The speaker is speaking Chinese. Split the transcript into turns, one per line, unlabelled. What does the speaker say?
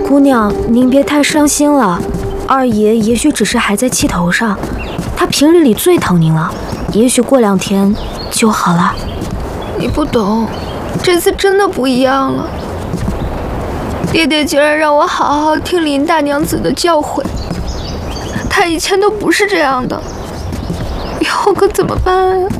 姑娘，您别太伤心了，二爷也许只是还在气头上，他平日里最疼您了，也许过2天就好了。
你不懂，这次真的不一样了。爹爹竟然让我好好听林大娘子的教诲，他以前都不是这样的，以后可怎么办呀？